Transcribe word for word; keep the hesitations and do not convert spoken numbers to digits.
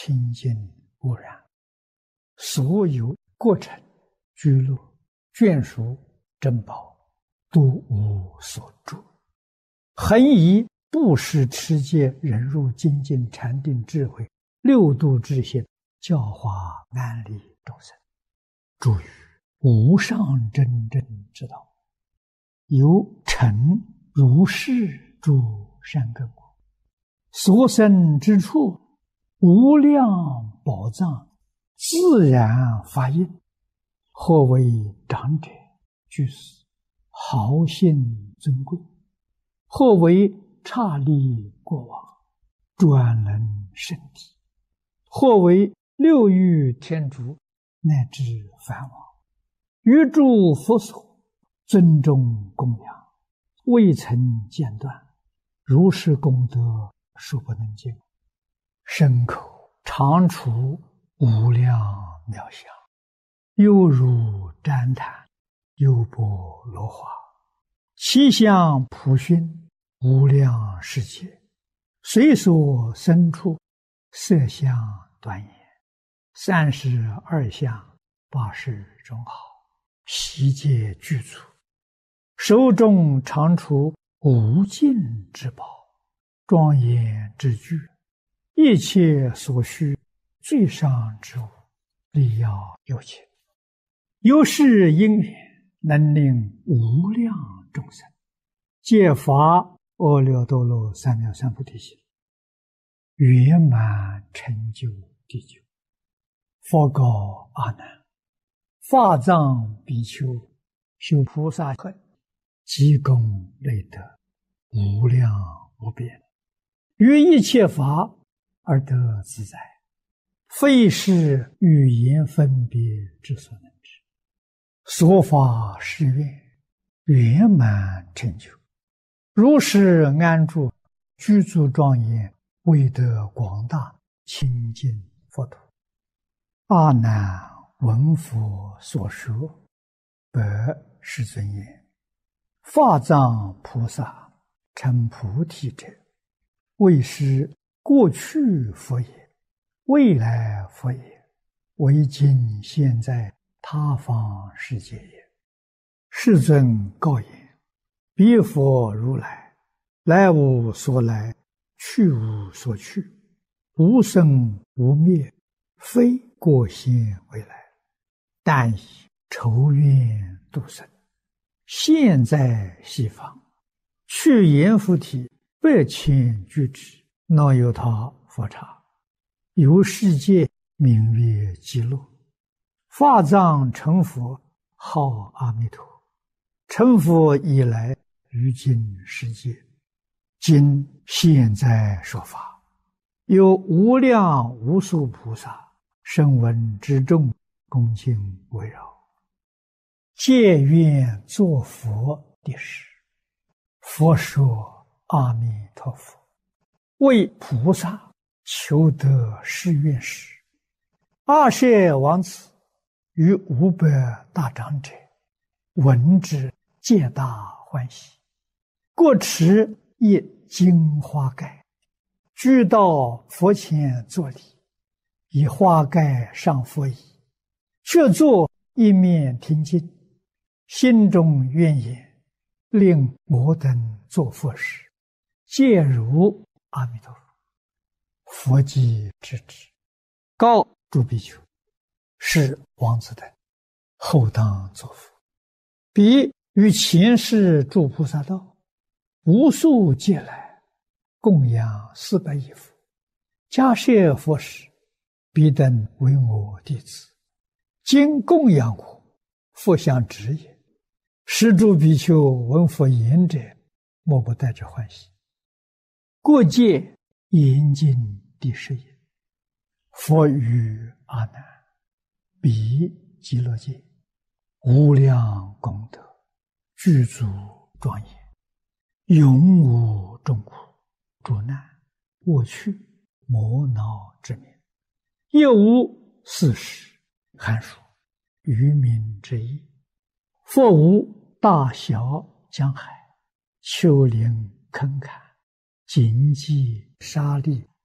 清净无染，所有过程、居落、眷属、珍宝，都无所住。恒以布施、持戒、忍辱、精进、禅定、智慧六度之心，教化安利众生，助于无上真正之道，由成如是诸善根果，所生之处，无量宝藏自然发应。或为长者、居士、豪信尊贵；或为刹利过往、专能圣体；或为六欲天竺乃至梵王，于诸佛所尊重供养，未曾间断，如是功德数不能尽，身口常处无量妙相，犹如旃檀，优波罗花，其相普熏无量世界，随所生处，色相端严，三十二相，八十种好，悉皆具足，手中常处无尽之宝，庄严之具，一切所需最上之物，力要有情。由是因缘，能令无量众生皆发阿耨多罗三藐三菩提心，圆满成就地久。佛告阿难：法藏比丘修菩萨恨，积功累德，无量无边，于一切法而得自在，非是语言分别之所能知。所发誓愿，圆满成就，如是安住，具足庄严，为得广大清净佛土。阿难闻佛所说，白世尊言：法藏菩萨成菩提者，为是过去佛也，未来佛也，为今现在他方世界也。世尊告言：彼佛如来，来无所来，去无所去，无生无灭，非过现未来，但以仇怨度生，现在西方，去阎浮提百千俱胝，那由他佛刹，由世界名曰极乐。法藏成佛，号阿弥陀。成佛以来，于今世界，今现在说法，有无量无数菩萨声闻之众，恭敬围绕，皆愿作佛的事。佛说：阿弥陀佛，为菩萨求得誓愿时，阿舍王子与五百大长者闻之，皆大欢喜，各持一金花盖，俱到佛前作礼，以花盖上佛椅，却坐一面听经，心中愿言：令我等作佛时，皆如阿弥陀佛。佛即知之，告诸比丘：是王子等后当作佛。彼于前世诸菩萨道，无数劫来供养四百亿佛，迦叶佛时，彼等为我弟子，今供养我，佛相指也。是诸比丘闻佛言者，莫不带着欢喜。过界严禁第十也。佛语阿难：彼极乐界无量功德，具足庄严，永无众苦、诸难、恶趣、魔恼之名，亦无四时、寒暑、愚民之意。佛无大小江海、丘陵坑坎、荆棘沙砾、